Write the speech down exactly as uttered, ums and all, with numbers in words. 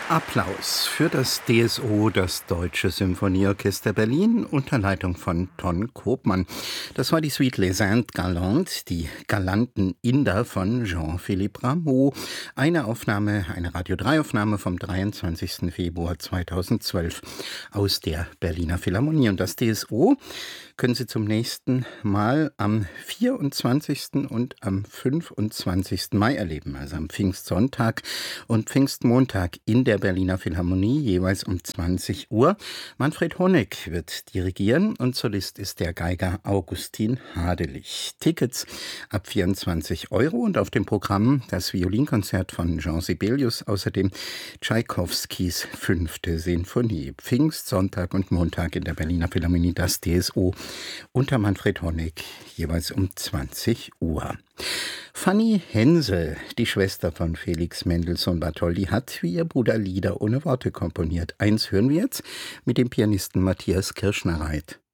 Applaus für das D S O, das Deutsche Symphonieorchester Berlin, unter Leitung von Ton Koopman. Das war die Suite Les Indes Galantes, die galanten Inder von Jean-Philippe Rameau. Eine Aufnahme, eine Radio drei Aufnahme vom dreiundzwanzigsten Februar zweitausendzwölf aus der Berliner Philharmonie. Und das D S O können Sie zum nächsten Mal am vierundzwanzigsten und am fünfundzwanzigsten Mai erleben, also am Pfingstsonntag und Pfingstmontag in der Berliner Philharmonie, jeweils um zwanzig Uhr. Manfred Honeck wird dirigieren und Solist ist der Geiger Augustin Hadelich. Tickets ab vierundzwanzig Euro und auf dem Programm das Violinkonzert von Jean Sibelius, außerdem Tschaikowskis fünfte Sinfonie. Pfingst, Sonntag und Montag in der Berliner Philharmonie, das D S O unter Manfred Honeck, jeweils um zwanzig Uhr. Fanny Hensel, die Schwester von Felix Mendelssohn Bartholdy, hat wie ihr Bruder Lieder ohne Worte komponiert. Eins hören wir jetzt mit dem Pianisten Matthias Kirschner-Reit.